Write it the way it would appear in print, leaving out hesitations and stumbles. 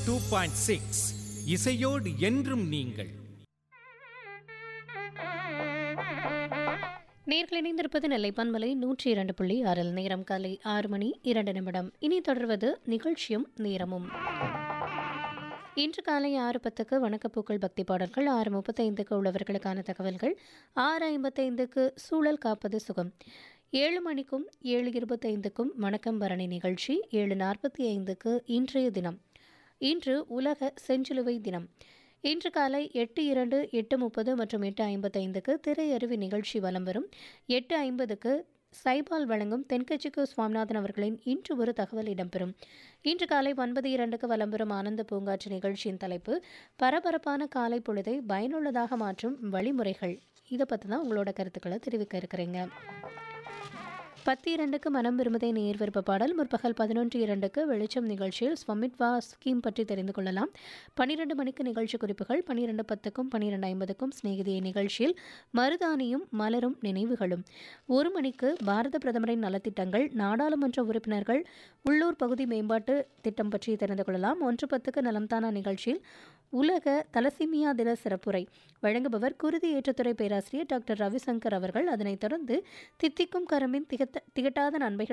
102.6 இசையோடு என்றும் நீங்கள். நேர்கள் இணைந்திருப்பது நெல்லை பன்மலை 102.6. நேரம் காலை 6:02. இனி தொடர்வது நிகழ்ச்சியும் நேரமும். இன்று காலை 6:10 வணக்கப்பூக்கள் பக்தி பாடல்கள், 6:35 உள்ளவர்களுக்கான தகவல்கள், 6:55 சூழல் காப்பது சுகம், 7 மணிக்கும் 7:25 வணக்கம் பரணி நிகழ்ச்சி, 7:45 இன்றைய தினம். இன்று உலக செஞ்சிலுவை தினம். இன்று காலை 8:02, 8:30 மற்றும் 8:55 திரையருவி நிகழ்ச்சி வலம் வரும். 8:50 சைபால் வழங்கும் தென்கட்சிக்கு சுவாமிநாதன் அவர்களின் இன்று ஒரு தகவல் இடம்பெறும். இன்று காலை 9:02 வலம் வரும் ஆனந்த பூங்காற்று நிகழ்ச்சியின் தலைப்பு பரபரப்பான காலை பொழுதை பயனுள்ளதாக மாற்றும் வழிமுறைகள். இதை பற்றி தான் உங்களோட கருத்துக்களை தெரிவிக்க இருக்கிறீங்க. 10:02 மனம் விரும்புதை நேர் விருப்ப பாடல். முற்பகல் 11:02 வெளிச்சம் நிகழ்ச்சியில் ஸ்வமித்வா ஸ்கீம் பற்றி தெரிந்து கொள்ளலாம். 12 மணிக்கு நிகழ்ச்சி குறிப்புகள். 12:10க்கும் 12:50க்கும் சிநேகிதியை நிகழ்ச்சியில் மருதானியும் மலரும் நினைவுகளும். 1 மணிக்கு பாரத பிரதமரின் நலத்திட்டங்கள், நாடாளுமன்ற உறுப்பினர்கள் உள்ளூர் பகுதி மேம்பாட்டு திட்டம் பற்றி தெரிந்து கொள்ளலாம். 1:10க்கு நலம்தானா நிகழ்ச்சியில் உலக தலசீமியா தின சிறப்புரை வழங்குபவர் குருதி ஏற்றத்துறை பேராசிரியர் டாக்டர் ரவிசங்கர் அவர்கள். அதனைத் தொடர்ந்து தித்திக்கும் கரும்பின் திகட்டாத நன்மைகள்